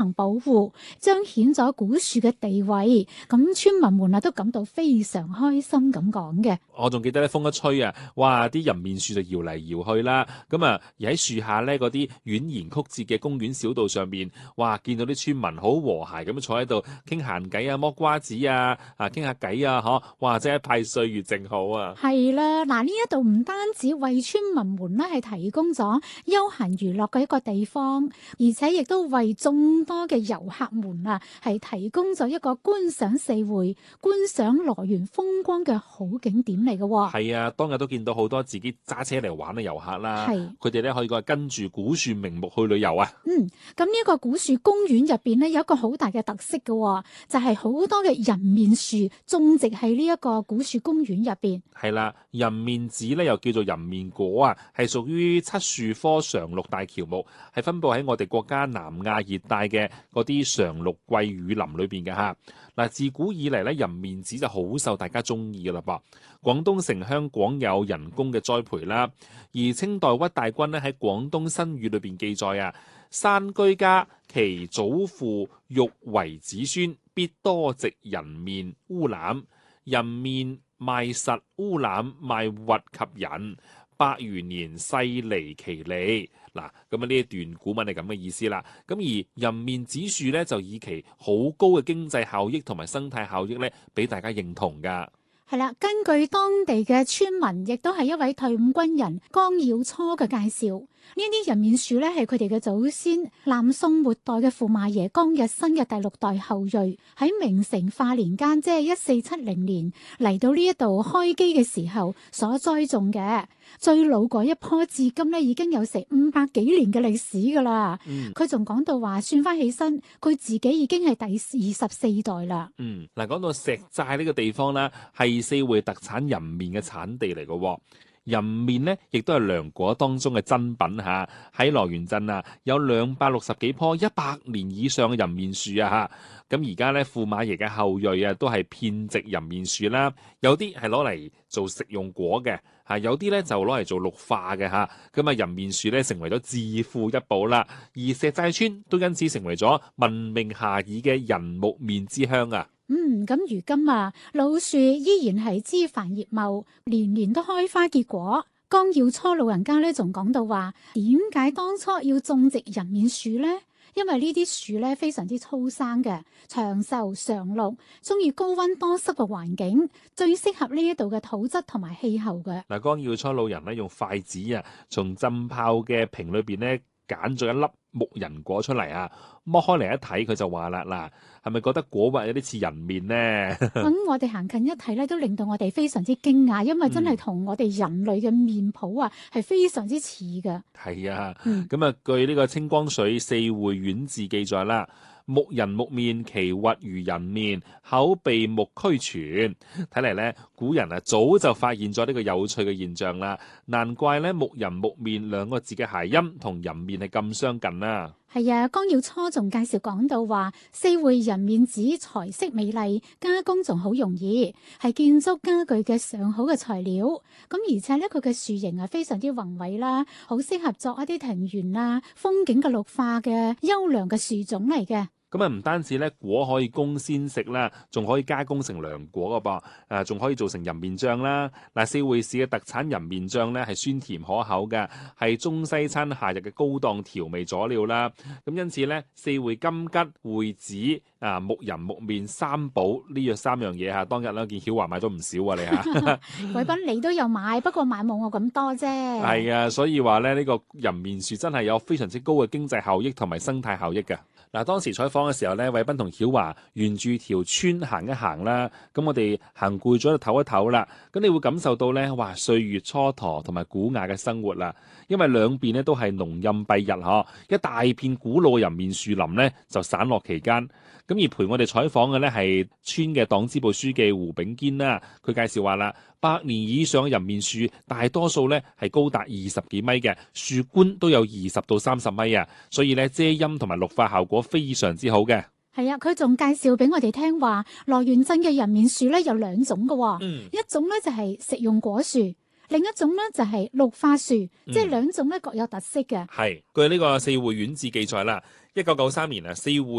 行保護，彰顯咗古樹嘅地位。咁村民們都感到非常開心咁講嘅。 我仲記得咧，風一吹啊，哇！啲人面樹就搖嚟搖去啦。咁啊，而喺樹下咧，嗰啲蜿蜒曲折嘅公園小道上面，哇！見到啲村民好和諧咁坐喺度傾閒偈啊，剝瓜子啊，傾下偈啊，嗬！哇！真係一派歲月靜好啊。 係啦，嗱，呢一度唔單止為村民們咧係提供咗休閒娛樂嘅一個地方，而且亦都為眾多嘅遊客們係提供咗一個觀賞四會、觀賞羅園風光嘅好景點嚟嘅。 係啊，當日都見到好多自己揸車嚟玩嘅遊客啦。 係， 佢哋咧可以講係跟住古樹名木去旅遊啊。 咁呢個古樹公園入邊咧有一個好大嘅特色嘅，就係好多嘅人面樹種植喺呢一個古樹公園入邊。 係啦，人面子咧又叫做人面果啊，係屬於漆樹科常綠大喬木，係分布喺我哋國家南亞熱帶嘅嗰啲常綠季雨林裏邊嘅嚇。嗱，自古以嚟咧，人面子就好受大家中意嘅啦噃。廣東城鄉廣有人工嘅栽培啦，而清代屈大均咧喺廣東新語裏邊記載啊，山居家其祖父欲為子孫，必多植人面烏欖，人面賣實烏欖賣核及人，百餘年勢離其利。嗱，咁呢一段古文係咁嘅意思啦。咁而人面子樹咧就以其好高嘅經濟效益同埋生態效益咧，俾大家認同噶。 係啦，根據當地嘅村民，亦都係一位退伍軍人江耀初嘅介紹，呢啲人面樹咧係佢哋嘅祖先南宋末代嘅駙馬爺江日新嘅第6代後裔，喺明成化年間，即係1470年嚟到呢一度開基嘅時候所栽種嘅。最老嗰一棵至今咧已經有成500幾年嘅歷史噶啦。佢仲講到話，算翻起身，佢自己已經係第24代啦。 嗱，講到石寨呢個地方啦，係四會特產人面嘅產地嚟嘅。人面呢，亦都係涼果當中嘅珍品嚇。喺羅源鎮啊，有260幾棵100年以上嘅人面樹啊嚇。咁而家咧，駙馬爺嘅後裔啊，都係遍植人面樹啦。有啲係攞嚟做食用果嘅嚇，有啲咧就攞嚟做綠化嘅嚇。咁啊，人面樹咧成為咗致富一寶啦。而石寨村都因此成為咗聞名遐邇嘅人木面之鄉啊。 咁如今老樹依然係枝繁葉茂，年年都開花結果。江耀初老人家咧仲講到話，點解當初要種植人面樹呢？因為呢啲樹咧非常之粗生嘅，長壽常綠，中意高溫多濕嘅環境，最適合呢一度嘅土質同埋氣候嘅。 嗱，江耀初老人咧用筷子啊，從浸泡嘅瓶裏邊咧揀咗一粒木人果出嚟啊，剝開嚟一睇，佢就話啦，嗱，係咪覺得果核有啲似人面呢？ 咁我哋行近一睇咧，都令到我哋非常之驚訝，因為真係同我哋人類嘅面譜係非常之似嘅。 係啊，咁啊，據呢個清光緒四會縣志記載啦。木人木面，其核如人面，口鼻目俱全。睇嚟咧，古人早就發現咗呢個有趣嘅現象啦。難怪咧，木人木面2個字嘅諧音同人面係咁相近啦。 係啊，江耀初仲介紹講到話，四會人面子材色美麗，加工仲好容易，係建築家具嘅上好嘅材料。咁而且咧，佢嘅樹形非常之宏偉啦，好適合作一啲庭園風景嘅綠化嘅優良嘅樹種嚟嘅。 咁唔單止咧果可以供鮮食啦，仲可以加工成涼果噶噃，仲可以做成人面醬啦。嗱，四會市嘅特產人面醬咧係酸甜可口嘅，係中西餐夏日嘅高檔調味佐料啦。咁因此咧，四會金桔、會子木人木面三寶呢約3樣嘢當日咧見曉華買咗唔少你貴賓你都有買，不過買冇我咁多啫。 係啊，所以話咧呢個人面樹真係有非常之高嘅經濟效益同埋生態效益嘅。嗱，當時採訪嘅時候咧，偉斌同曉華沿住條村行一行啦，咁我哋行攰咗就唞一唞啦，咁你會感受到咧，哇，歲月蹉跎同埋古雅嘅生活啦，因為兩邊咧都係濃蔭蔽日一大片古老嘅人面樹林咧就散落其間。咁而陪我哋採訪嘅咧係村嘅黨支部書記胡炳堅啦，佢介紹話啦，100年以上嘅人面樹，大多數咧係高達20幾米嘅，樹冠都有20到30米啊，所以咧遮陰同埋綠化效果非常之好嘅。 係啊，佢仲介紹俾我哋聽話，羅源鎮嘅人面樹咧有2種嘅，一種咧就係食用果樹，另一種咧就係綠化樹，即係2種咧各有特色嘅。 係據呢個四會縣志記載啦，1993年四會